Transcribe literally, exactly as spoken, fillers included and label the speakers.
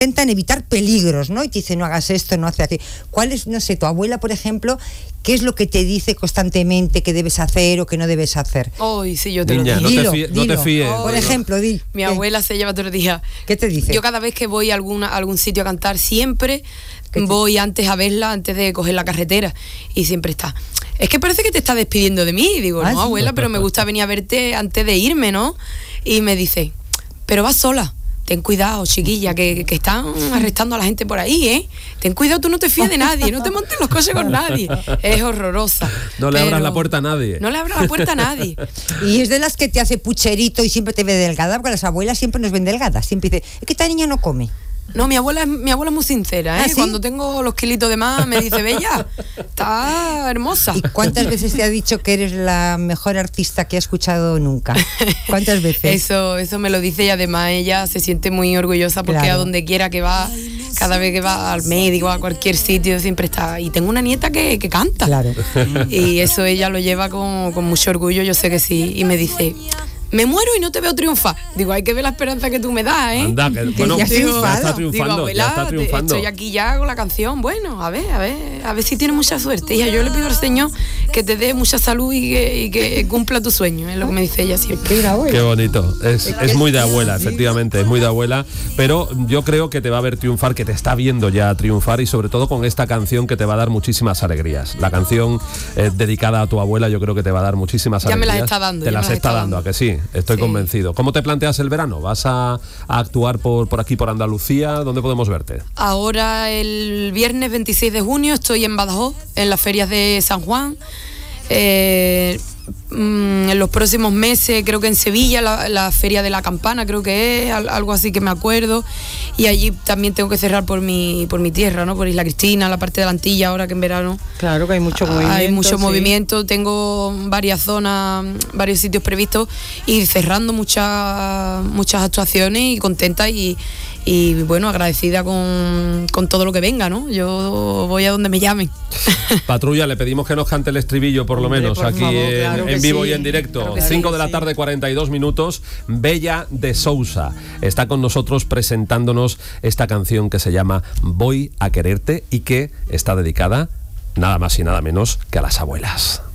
Speaker 1: intentan evitar peligros, ¿no? Y te dice, no hagas esto, no hace aquello. ¿Cuál es, no sé, tu abuela, por ejemplo, qué es lo que te dice constantemente que debes hacer o que no debes hacer?
Speaker 2: Ay, sí, yo te
Speaker 3: Niña,
Speaker 2: lo digo.
Speaker 3: no te
Speaker 1: Dilo,
Speaker 3: fíes, no te
Speaker 1: dilo.
Speaker 3: fíes.
Speaker 1: Por ejemplo, di.
Speaker 2: Mi
Speaker 1: ¿Qué?
Speaker 2: abuela se lleva todos los días.
Speaker 1: ¿Qué te dice?
Speaker 2: Yo cada vez que voy a, alguna, a algún sitio a cantar, siempre
Speaker 1: ¿Qué te-
Speaker 2: voy antes a verla, antes de coger la carretera. Y siempre está, es que parece que te está despidiendo de mí. Y digo,
Speaker 1: Ah,
Speaker 2: no,
Speaker 1: sí.
Speaker 2: abuela, pero me gusta venir a verte antes de irme, ¿no? Y me dice, pero vas sola. Ten cuidado, chiquilla, que, que están arrestando a la gente por ahí, ¿eh? Ten cuidado, tú no te fíes de nadie, no te montes los coches con nadie. Es horrorosa.
Speaker 3: No le abras
Speaker 2: pero
Speaker 3: la puerta a nadie.
Speaker 2: No le abras la puerta a nadie.
Speaker 1: Y es de las que te hace pucherito y siempre te ve delgada, porque las abuelas siempre nos ven delgadas. Siempre dice, es que esta niña no come.
Speaker 2: No, mi abuela, es- mi abuela es muy sincera, ¿eh?
Speaker 1: ¿Ah, sí?
Speaker 2: Cuando tengo los kilitos de más me dice, bella, está hermosa.
Speaker 1: ¿Y cuántas veces te ha dicho que eres la mejor artista que ha escuchado nunca? ¿Cuántas veces?
Speaker 2: Eso, eso me lo dice y además ella se siente muy orgullosa porque
Speaker 1: Claro.
Speaker 2: a donde quiera que va, cada vez que va al médico, a cualquier sitio, siempre está. Y tengo una nieta que, que canta.
Speaker 1: Claro.
Speaker 2: Y eso ella lo lleva con, con mucho orgullo, yo sé que sí. Y me dice, me muero y no te veo triunfar. Digo, hay que ver la esperanza que tú me das, ¿eh?
Speaker 3: Anda, que, bueno,
Speaker 1: ya has
Speaker 3: ya
Speaker 1: triunfado.
Speaker 3: está
Speaker 2: Digo,
Speaker 3: triunfando,
Speaker 2: abuela,
Speaker 3: ya está
Speaker 2: te-
Speaker 3: triunfando.
Speaker 2: estoy aquí ya con la canción. Bueno, a ver, a ver, a ver si tienes mucha suerte. Hija, yo le pido al Señor que te dé mucha salud y que, y que cumpla tu sueño, es lo que me dice ella siempre.
Speaker 1: Qué abuela.
Speaker 3: Qué bonito, es, es muy de abuela, efectivamente, es muy de abuela, pero yo creo que te va a ver triunfar, que te está viendo ya triunfar y sobre todo con esta canción que te va a dar muchísimas alegrías. La canción eh, dedicada a tu abuela yo creo que te va a dar muchísimas
Speaker 2: Ya me
Speaker 3: alegrías.
Speaker 2: las está dando,
Speaker 3: Te
Speaker 2: ya
Speaker 3: las
Speaker 2: me las
Speaker 3: está
Speaker 2: está
Speaker 3: dando,
Speaker 2: dando.
Speaker 3: ¿a que sí? Estoy
Speaker 2: Sí.
Speaker 3: convencido. ¿Cómo te planteas el verano? ¿Vas a, a actuar por, por aquí, por Andalucía? ¿Dónde podemos verte?
Speaker 2: Ahora el viernes veintiséis de junio estoy en Badajoz, en las ferias de San Juan. Eh, mm, en los próximos meses creo que en Sevilla, la, la feria de la campana creo que es, al- algo así que me acuerdo. Y allí también tengo que cerrar por mi, por mi tierra, ¿no? Por Isla Cristina, la parte de la Antilla, ahora que en verano
Speaker 4: Claro que hay mucho movimiento.
Speaker 2: hay mucho
Speaker 4: sí.
Speaker 2: movimiento, tengo varias zonas, varios sitios previstos y cerrando muchas muchas actuaciones y contenta y, y bueno, agradecida con, con todo lo que venga, ¿no? Yo voy a donde me llamen.
Speaker 3: Patrulla, le pedimos que nos cante el estribillo por lo
Speaker 4: Hombre,
Speaker 3: menos
Speaker 4: por
Speaker 3: aquí
Speaker 4: favor,
Speaker 3: en,
Speaker 4: claro que
Speaker 3: en vivo
Speaker 4: sí.
Speaker 3: y en directo.
Speaker 4: Claro que
Speaker 3: cinco
Speaker 4: sí,
Speaker 3: de la
Speaker 4: sí.
Speaker 3: tarde, cuarenta y dos minutos. Bella de Sousa está con nosotros presentándonos esta canción que se llama Voy a quererte y que está dedicada nada más y nada menos que a las abuelas.